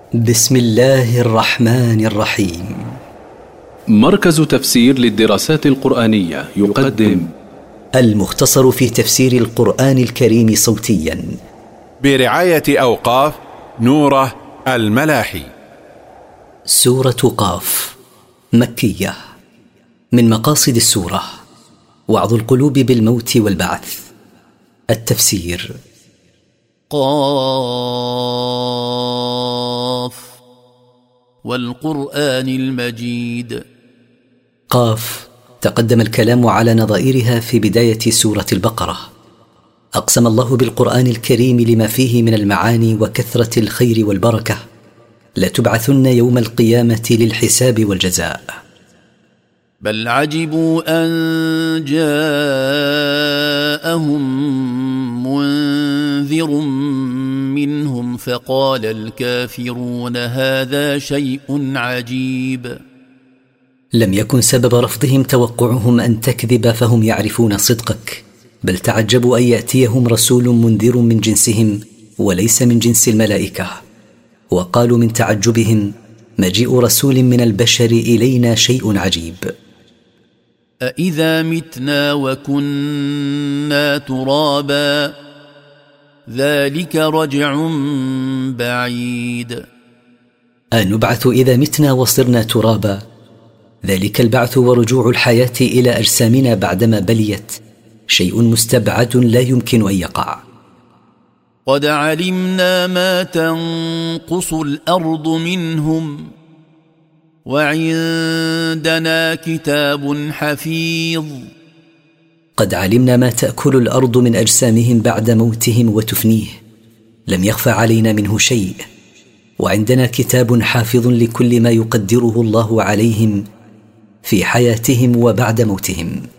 بسم الله الرحمن الرحيم. مركز تفسير للدراسات القرآنية يقدم المختصر في تفسير القرآن الكريم صوتيا برعاية أوقاف نوره الملاحي. سورة قاف مكية. من مقاصد السورة وعظ القلوب بالموت والبعث. التفسير: قاف والقرآن المجيد. قاف تقدم الكلام على نظائرها في بداية سورة البقرة. أقسم الله بالقرآن الكريم لما فيه من المعاني وكثرة الخير والبركة. لتبعثن يوم القيامة للحساب والجزاء. بل عجبوا أن جاءهم منذر منهم فقال الكافرون هذا شيء عجيب. لم يكن سبب رفضهم توقعهم أن تكذب، فهم يعرفون صدقك، بل تعجبوا أن يأتيهم رسول منذر من جنسهم وليس من جنس الملائكة. وقالوا من تعجبهم: مجيء رسول من البشر إلينا شيء عجيب. أإذا متنا وكنا ترابا ذلك رجع بعيد. أنبعث إذا متنا وصرنا ترابا؟ ذلك البعث ورجوع الحياة إلى أجسامنا بعدما بليت شيء مستبعد لا يمكن أن يقع. قد علمنا ما تنقص الأرض منهم وعندنا كتاب حفيظ. قد علمنا ما تأكل الأرض من أجسامهم بعد موتهم وتفنيه، لم يخفى علينا منه شيء، وعندنا كتاب حافظ لكل ما يقدره الله عليهم في حياتهم وبعد موتهم.